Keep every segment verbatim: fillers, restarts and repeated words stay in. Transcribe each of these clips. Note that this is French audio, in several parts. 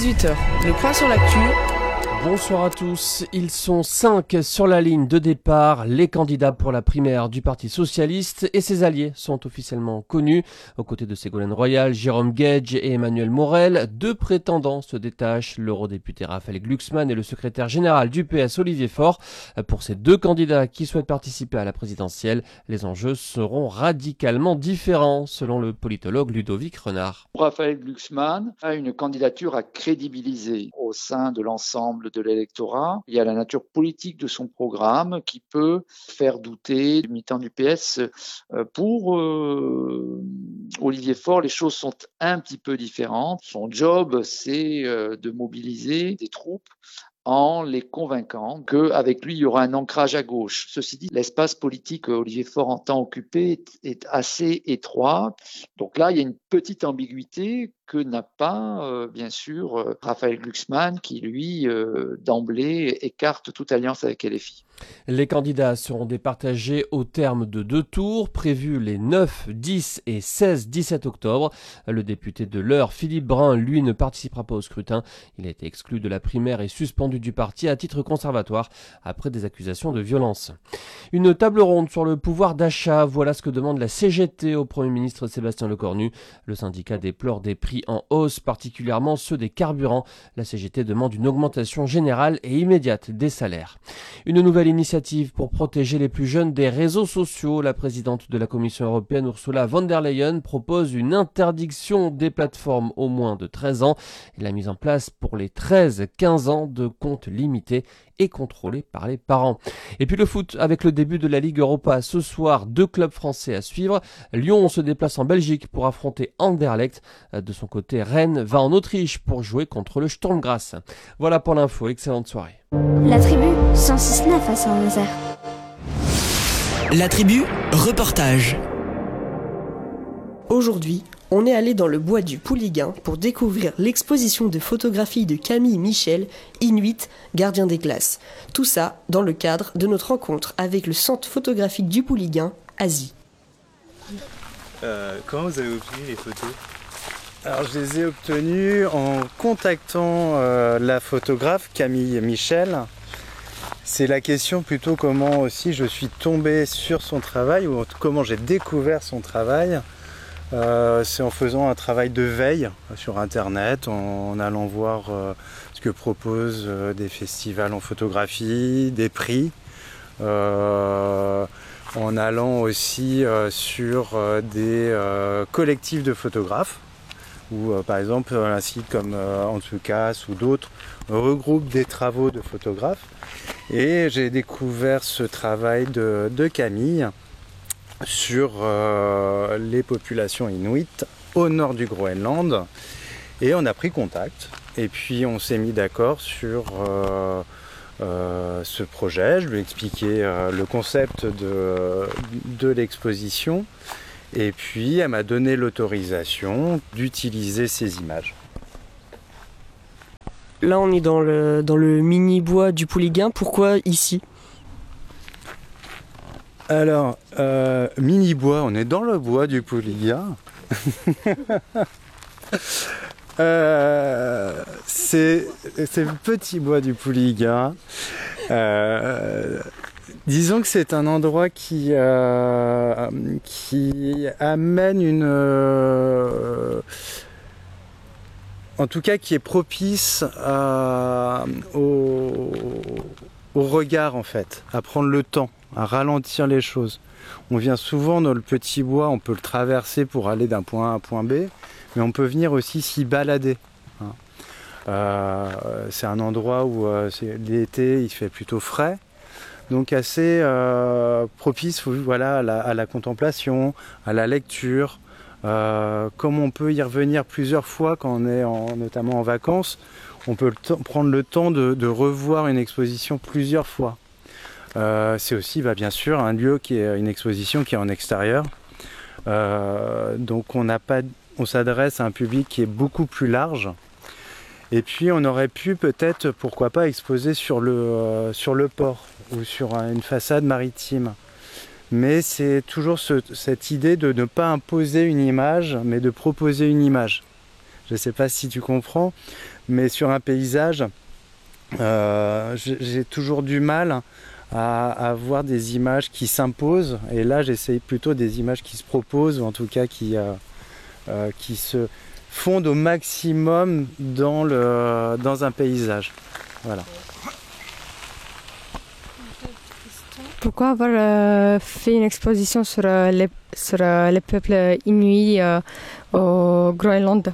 dix-huit heures, le point sur l'actu. Bonsoir à tous, ils sont cinq sur la ligne de départ, les candidats pour la primaire du Parti Socialiste et ses alliés sont officiellement connus. Aux côtés de Ségolène Royal, Jérôme Guedj et Emmanuel Morel, deux prétendants se détachent, l'eurodéputé Raphaël Glucksmann et le secrétaire général du P S Olivier Faure. Pour ces deux candidats qui souhaitent participer à la présidentielle, les enjeux seront radicalement différents, selon le politologue Ludovic Renard. Raphaël Glucksmann a une candidature à crédibiliser au sein de l'ensemble de l'électorat. Il y a la nature politique de son programme qui peut faire douter les militants du P S. Pour euh, Olivier Faure, les choses sont un petit peu différentes. Son job, c'est euh, de mobiliser des troupes en les convainquant qu'avec lui, il y aura un ancrage à gauche. Ceci dit, l'espace politique que Olivier Faure entend occuper est, est assez étroit. Donc là, il y a une petite ambiguïté que n'a pas, euh, bien sûr, euh, Raphaël Glucksmann, qui, lui, euh, d'emblée, écarte toute alliance avec L F I. Les candidats seront départagés au terme de deux tours, prévus les neuf, dix et seize dix-sept octobre. Le député de l'Eure, Philippe Brun, lui, ne participera pas au scrutin. Il a été exclu de la primaire et suspendu du parti à titre conservatoire après des accusations de violence. Une table ronde sur le pouvoir d'achat, voilà ce que demande la C G T au Premier ministre Sébastien Lecornu. Le syndicat déplore des prix en hausse, particulièrement ceux des carburants. La C G T demande une augmentation générale et immédiate des salaires. Une nouvelle initiative pour protéger les plus jeunes des réseaux sociaux. La présidente de la Commission européenne, Ursula von der Leyen, propose une interdiction des plateformes au moins de treize ans et la mise en place pour les treize à quinze ans de comptes limités et contrôlés par les parents. Et puis le foot, avec le début de la Ligue Europa ce soir, deux clubs français à suivre. Lyon se déplace en Belgique pour affronter Anderlecht. De son côté, Rennes va en Autriche pour jouer contre le Sturm Graz. Voilà pour l'info, excellente soirée. La tribu cent six virgule neuf à Saint-Nazaire. La tribu, reportage. Aujourd'hui, on est allé dans le bois du Pouliguen pour découvrir l'exposition de photographie de Camille Michel, Inuit, gardien des glaces. Tout ça dans le cadre de notre rencontre avec le centre photographique du Pouliguen, Asie. Euh, comment vous avez obtenu les photos ? Alors je les ai obtenues en contactant euh, la photographe Camille Michel. C'est la question plutôt comment aussi je suis tombé sur son travail ou comment j'ai découvert son travail. Euh, c'est en faisant un travail de veille sur internet, en, en allant voir euh, ce que proposent euh, des festivals en photographie, des prix, euh, en allant aussi euh, sur euh, des euh, collectifs de photographes, où euh, par exemple un site comme euh, Antsukas ou d'autres regroupent des travaux de photographes. Et j'ai découvert ce travail de, de Camille sur euh, les populations inuites au nord du Groenland, et on a pris contact et puis on s'est mis d'accord sur euh, euh, ce projet. Je lui ai expliqué euh, le concept de, de l'exposition et puis elle m'a donné l'autorisation d'utiliser ces images. Là, on est dans le, dans le mini-bois du Pouliguen. Pourquoi ici ? Alors, euh, mini-bois, on est dans le bois du Pouliguen. euh, c'est, c'est le petit bois du Pouliguen. Euh, disons que c'est un endroit qui, euh, qui amène une... Euh, en tout cas, qui est propice à, au, au regard, en fait, à prendre le temps, à ralentir les choses. On vient souvent dans le petit bois, on peut le traverser pour aller d'un point A à un point B, mais on peut venir aussi s'y balader. Hein. Euh, c'est un endroit où euh, c'est, l'été, il fait plutôt frais, donc assez euh, propice voilà, à, la, à la contemplation, à la lecture. Euh, comme on peut y revenir plusieurs fois quand on est en, notamment en vacances, on peut le t- prendre le temps de, de revoir une exposition plusieurs fois. Euh, c'est aussi bah, bien sûr un lieu qui est une exposition qui est en extérieur. Euh, donc on n'a pas, on s'adresse à un public qui est beaucoup plus large. Et puis on aurait pu peut-être, pourquoi pas, exposer sur le, euh, sur le port ou sur une façade maritime. Mais c'est toujours ce, cette idée de ne pas imposer une image, mais de proposer une image. Je ne sais pas si tu comprends, mais sur un paysage, euh, j'ai toujours du mal à, à voir des images qui s'imposent. Et là, j'essaye plutôt des images qui se proposent, ou en tout cas qui, euh, euh, qui se fondent au maximum dans, le, dans un paysage. Voilà. Pourquoi avoir euh, fait une exposition sur, euh, les, sur euh, les peuples inuits euh, au Groenland?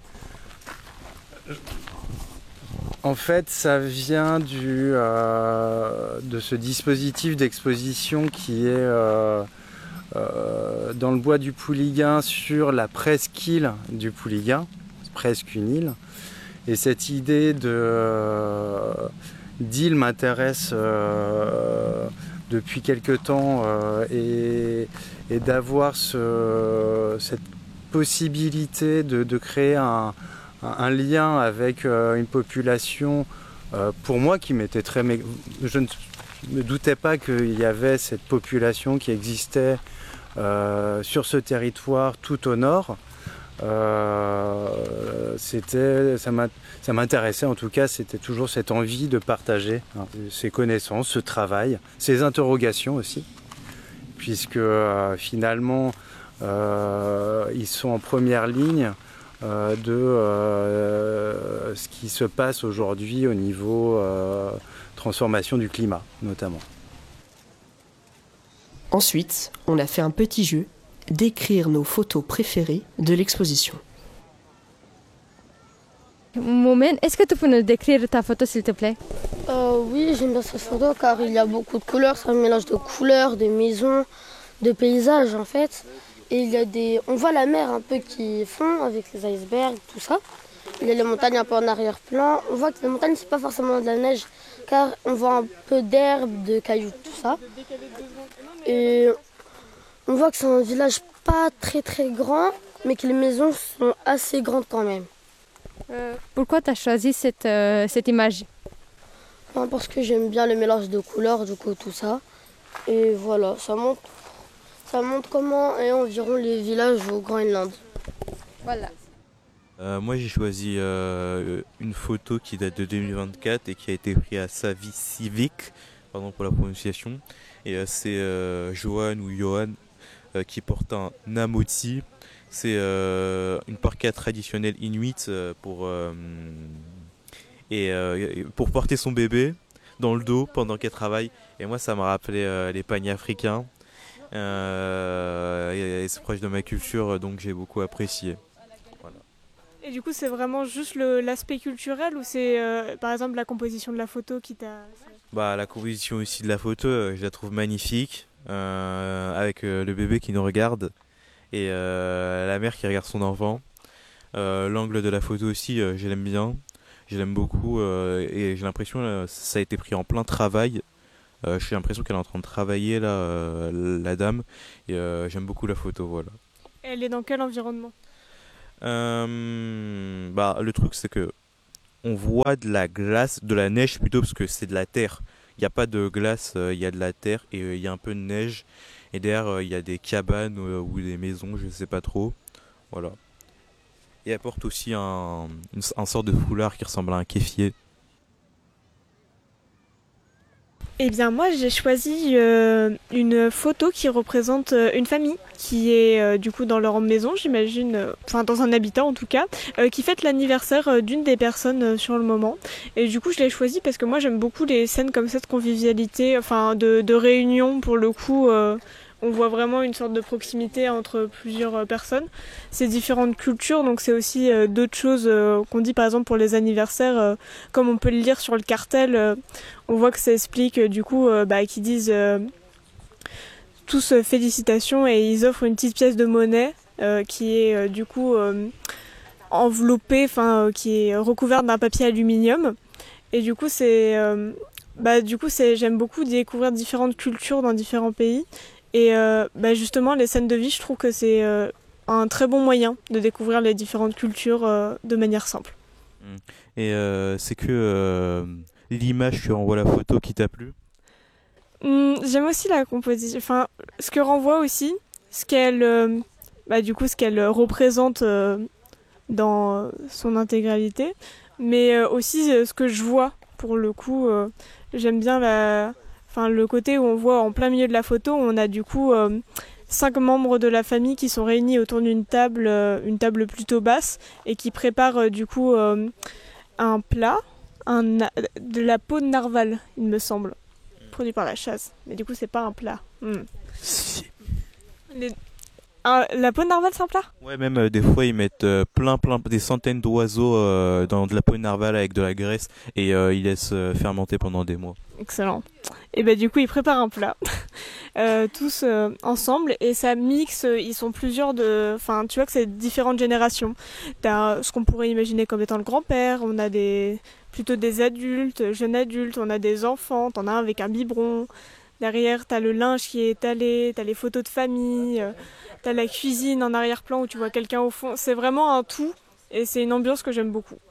En fait, ça vient du, euh, de ce dispositif d'exposition qui est euh, euh, dans le bois du Pouliguen sur la presqu'île du Pouliguen, presque une île. Et cette idée de, euh, d'île m'intéresse euh, depuis quelque temps euh, et, et d'avoir ce, cette possibilité de, de créer un, un lien avec euh, une population, euh, pour moi qui m'était très... Mé... Je ne me doutais pas qu'il y avait cette population qui existait euh, sur ce territoire tout au nord. Euh, c'était, ça, m'a, ça m'intéressait en tout cas, c'était toujours cette envie de partager hein, ces connaissances, ce travail, ces interrogations aussi, puisque euh, finalement euh, ils sont en première ligne euh, de euh, ce qui se passe aujourd'hui au niveau euh, transformation du climat notamment. Ensuite, on a fait un petit jeu, décrire nos photos préférées de l'exposition. Moumen, est-ce que tu peux nous décrire ta photo s'il te plaît? euh, Oui, j'aime bien cette photo car il y a beaucoup de couleurs, c'est un mélange de couleurs, de maisons, de paysages en fait. Et il y a des... on voit la mer un peu qui fond avec les icebergs, tout ça. Il y a les montagnes un peu en arrière-plan. On voit que les montagnes, c'est pas forcément de la neige car on voit un peu d'herbe, de cailloux, tout ça. Et on voit que c'est un village pas très très grand, mais que les maisons sont assez grandes quand même. Euh, pourquoi tu as choisi cette, euh, cette image? Ben, parce que j'aime bien le mélange de couleurs, du coup tout ça. Et voilà, ça montre, ça montre comment est environ les villages au Groenland. Voilà. Euh, moi j'ai choisi euh, une photo qui date de deux mille vingt-quatre et qui a été prise à Savissivik, pardon pour la prononciation. Et euh, c'est euh, Johan ou Johan euh, qui porte un namoti. C'est euh, une parka traditionnelle inuite euh, pour, euh, et, euh, pour porter son bébé dans le dos pendant qu'elle travaille. Et moi ça m'a rappelé euh, les pagnes africains. Euh, et, et c'est proche de ma culture donc j'ai beaucoup apprécié. Voilà. Et du coup c'est vraiment juste le, l'aspect culturel ou c'est euh, par exemple la composition de la photo qui t'a... Bah, la composition aussi de la photo, euh, je la trouve magnifique, euh, avec euh, le bébé qui nous regarde et euh, la mère qui regarde son enfant. Euh, l'angle de la photo aussi, euh, je l'aime bien, je l'aime beaucoup euh, et j'ai l'impression que euh, ça a été pris en plein travail. Euh, j'ai l'impression qu'elle est en train de travailler là, euh, la dame, et euh, j'aime beaucoup la photo, voilà. Elle est dans quel environnement? euh, bah, Le truc c'est que on voit de la glace, de la neige plutôt, parce que c'est de la terre. Il n'y a pas de glace, il y a de la terre et il y a un peu de neige. Et derrière, il y a des cabanes ou des maisons, je ne sais pas trop. Voilà. Et elle porte aussi un, une, un sort de foulard qui ressemble à un kéfier. Eh bien moi j'ai choisi euh, une photo qui représente euh, une famille qui est euh, du coup dans leur maison, j'imagine, euh, enfin dans un habitat en tout cas, euh, qui fête l'anniversaire euh, d'une des personnes euh, sur le moment. Et du coup je l'ai choisi parce que moi j'aime beaucoup les scènes comme ça de convivialité, enfin de, de réunion pour le coup. Euh, on voit vraiment une sorte de proximité entre plusieurs euh, personnes. C'est différentes cultures, donc c'est aussi euh, d'autres choses euh, qu'on dit par exemple pour les anniversaires, euh, comme on peut le lire sur le cartel. Euh, on voit que ça explique euh, du coup euh, bah, qu'ils disent euh, tous euh, félicitations et ils offrent une petite pièce de monnaie euh, qui est euh, du coup euh, enveloppée, enfin euh, qui est recouverte d'un papier aluminium. Et du coup c'est, euh, bah, du coup c'est, j'aime beaucoup découvrir différentes cultures dans différents pays. Et euh, bah justement, les scènes de vie, je trouve que c'est euh, un très bon moyen de découvrir les différentes cultures euh, de manière simple. Et euh, c'est que euh, l'image que renvoie la photo qui t'a plu? Hum, J'aime aussi la composition, enfin, ce que renvoie aussi, ce qu'elle, euh, bah, du coup, ce qu'elle représente euh, dans son intégralité, mais euh, aussi euh, ce que je vois. Pour le coup, euh, j'aime bien la, enfin, le côté où on voit en plein milieu de la photo, on a du coup euh, cinq membres de la famille qui sont réunis autour d'une table, euh, une table plutôt basse, et qui préparent euh, du coup euh, un plat, un, de la peau de narval, il me semble, produit par la chasse. Mais du coup, c'est pas un plat. Mm. Si. Les... Ah, la peau de narval, c'est un plat ? Ouais, même euh, des fois ils mettent euh, plein, plein, des centaines d'oiseaux euh, dans de la peau de narval avec de la graisse et euh, ils laissent euh, fermenter pendant des mois. Excellent. Et ben du coup ils préparent un plat euh, tous euh, ensemble et ça mixe. Ils sont plusieurs de, enfin tu vois que c'est différentes générations. T'as ce qu'on pourrait imaginer comme étant le grand-père. On a des plutôt des adultes, jeunes adultes. On a des enfants. T'en as un avec un biberon. Derrière t'as le linge qui est étalé. T'as les photos de famille. Euh, t'as la cuisine en arrière-plan où tu vois quelqu'un au fond. C'est vraiment un tout et c'est une ambiance que j'aime beaucoup.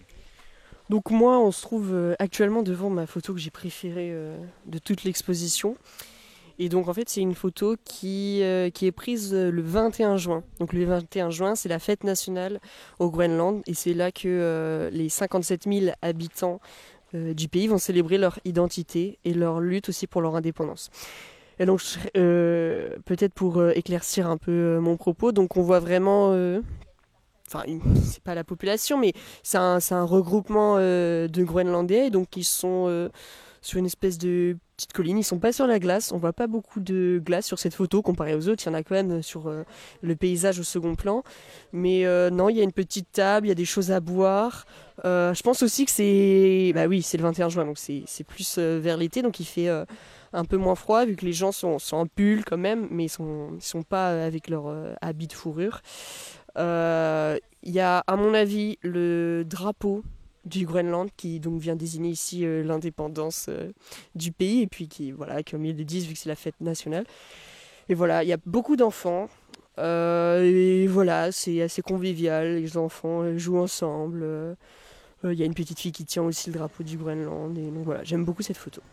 Donc moi, on se trouve euh, actuellement devant ma photo que j'ai préférée euh, de toute l'exposition. Et donc en fait, c'est une photo qui, euh, qui est prise euh, le vingt et un juin. Donc le vingt et un juin, c'est la fête nationale au Groenland. Et c'est là que euh, les cinquante-sept mille habitants euh, du pays vont célébrer leur identité et leur lutte aussi pour leur indépendance. Et donc euh, peut-être pour euh, éclaircir un peu euh, mon propos, donc on voit vraiment... Euh, Enfin, c'est pas la population, mais c'est un, c'est un regroupement euh, de Groenlandais. Donc, ils sont euh, sur une espèce de petite colline. Ils sont pas sur la glace. On voit pas beaucoup de glace sur cette photo comparé aux autres. Il y en a quand même sur euh, le paysage au second plan. Mais euh, non, il y a une petite table, il y a des choses à boire. Euh, je pense aussi que c'est... Bah oui, c'est le vingt et un juin, donc c'est, c'est plus euh, vers l'été. Donc, il fait euh, un peu moins froid, vu que les gens sont, sont en pull quand même, mais ils sont, ils sont pas avec leur euh, habit de fourrure. Il euh, y a, à mon avis, le drapeau du Groenland qui donc vient désigner ici euh, l'indépendance euh, du pays et puis qui, voilà, comme ils le disent, vu que c'est la fête nationale. Et voilà, il y a beaucoup d'enfants. Euh, et voilà, c'est assez convivial. Les enfants euh, jouent ensemble. Il euh, euh, y a une petite fille qui tient aussi le drapeau du Groenland. Et donc voilà, j'aime beaucoup cette photo.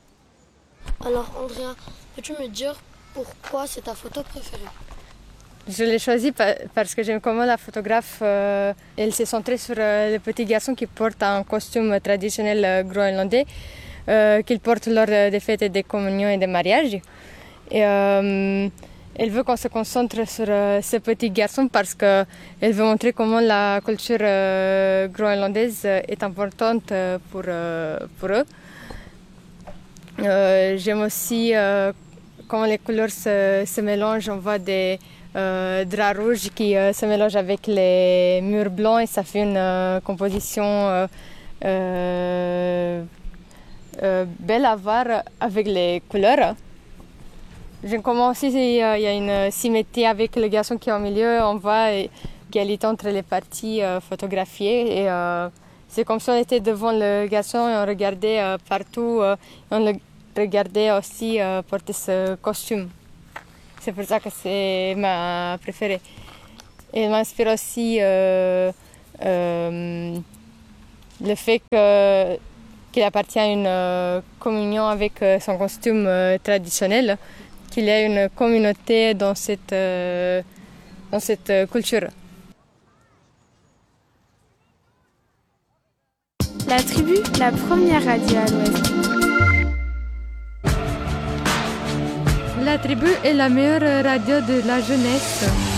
Alors, Andrea, peux-tu me dire pourquoi c'est ta photo préférée ? Je l'ai choisie parce que j'aime comment la photographe, euh, elle s'est centrée sur euh, le petit garçon qui porte un costume traditionnel euh, groenlandais, euh, qu'il porte lors des fêtes des communions et des mariages. Et euh, elle veut qu'on se concentre sur euh, ce petit garçon parce qu'elle veut montrer comment la culture euh, groenlandaise est importante pour, euh, pour eux. Euh, j'aime aussi euh, comment les couleurs se, se mélangent. On voit des Euh, drap rouge qui euh, se mélange avec les murs blancs et ça fait une euh, composition euh, euh, euh, belle à voir avec les couleurs. Je commence aussi, il y a une symétrie avec le garçon qui est au milieu, on voit égalité entre les parties euh, photographiées et euh, c'est comme si on était devant le garçon et on regardait euh, partout, euh, on le regardait aussi euh, porter ce costume. C'est pour ça que c'est ma préférée. Elle m'inspire aussi euh, euh, le fait que, qu'il appartient à une euh, communion avec euh, son costume euh, traditionnel, qu'il y a une communauté dans cette, euh, dans cette euh, culture. La Tribu, la première radio à l'Ouest. La Tribu est la meilleure radio de la jeunesse.